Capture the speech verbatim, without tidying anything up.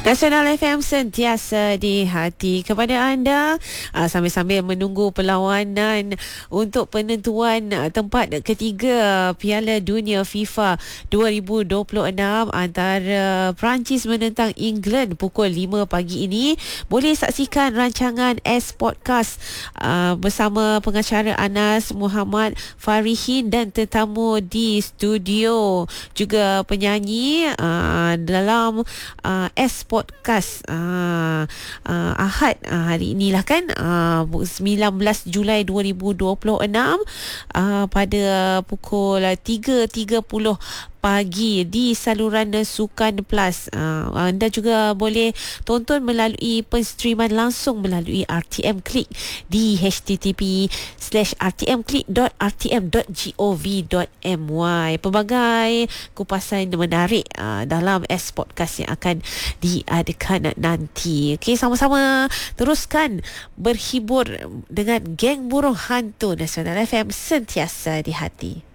Nasional F M sentiasa di hati kepada anda, uh, sambil-sambil menunggu perlawanan untuk penentuan uh, tempat ketiga Piala Dunia FIFA dua ribu dua puluh enam antara Perancis menentang England pukul lima pagi ini. Boleh saksikan rancangan S Podcast uh, bersama pengacara Anas Muhammad Farihin dan tetamu di studio, juga penyanyi uh, dalam uh, S Podcast uh, uh, Ahad uh, hari inilah kan, uh, sembilan belas Julai dua ribu dua puluh enam uh, pada pukul tiga tiga puluh pagi di saluran Sukan Plus. Uh, anda juga boleh tonton melalui penstreaman langsung melalui R T M Click di h t t p slash r t m click dot r t m dot gov dot m y. Pelbagai kupasan menarik uh, dalam S Podcast yang akan diadakan nanti. Okey, sama-sama teruskan berhibur dengan geng burung hantu. Nasional F M sentiasa di hati.